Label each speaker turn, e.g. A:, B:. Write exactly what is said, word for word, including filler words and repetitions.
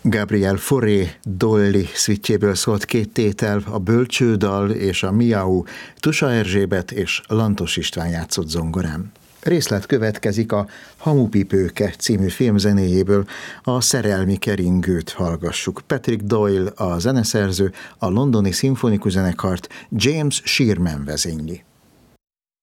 A: Gabriel Fauré Dolly szvittjéből szólt két tétel, a Bölcsődal és a Miau, Tusa Erzsébet és Lantos István játszott zongorán. Részlet következik a Hamupipőke című film zenéjéből, a Szerelmi keringőt hallgassuk. Patrick Doyle a zeneszerző, a londoni szimfonikus zenekart James Shearman vezényli.